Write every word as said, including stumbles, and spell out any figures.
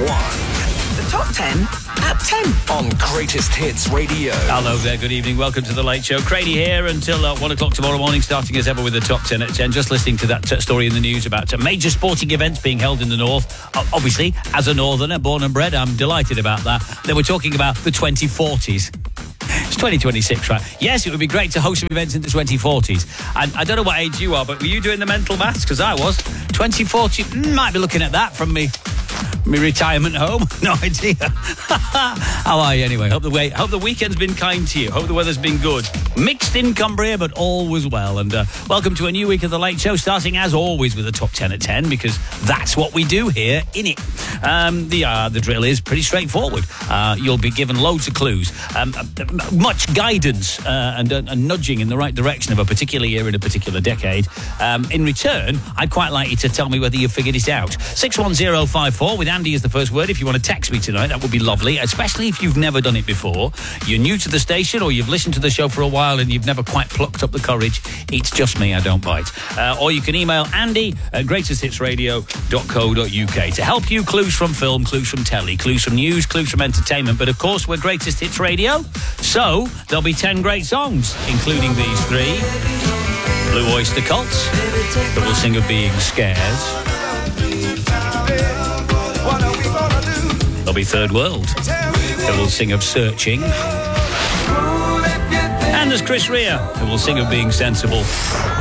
one. The top ten at ten. On Greatest Hits Radio. Hello there, good evening. Welcome to The Late Show. Crady here until uh, one o'clock tomorrow morning, starting as ever with the top ten at ten. Just listening to that uh, story in the news about uh, major sporting events being held in the north. Uh, obviously, as a northerner, born and bred, I'm delighted about that. They were talking about the twenty forties. It's twenty twenty-six, right? Yes, it would be great to host some events in the twenty forties. And I don't know what age you are, but were you doing the mental maths? Because I was. twenty forty, might be looking at that from me. My retirement home? No idea. How are you anyway? Hope the way, hope the weekend's been kind to you. Hope the weather's been good. Mixed in Cumbria, but all was well. And uh, welcome to a new week of The Late Show, starting as always with the top ten at ten, because that's what we do here, innit? Um, the, uh, the drill is pretty straightforward. Uh, you'll be given loads of clues, um, much guidance uh, and, uh, and nudging in the right direction of a particular year in a particular decade. Um, in return, I'd quite like you to tell me whether you've figured it out. six one zero five four with Andy as the first word. If you want to text me tonight, that would be lovely, especially if you've never done it before. You're new to the station, or you've listened to the show for a while and you've never quite plucked up the courage. It's just me, I don't bite. Uh, or you can email Andy at greatest hits radio dot co dot uk to help you. Clues from film, clues from telly, clues from news, clues from entertainment. But of course, we're Greatest Hits Radio, so there'll be ten great songs, including these three. Blue Oyster Cult, that will sing of being scared. There'll be Third World, that will sing of searching. And there's Chris Rea, who will sing of being sensible.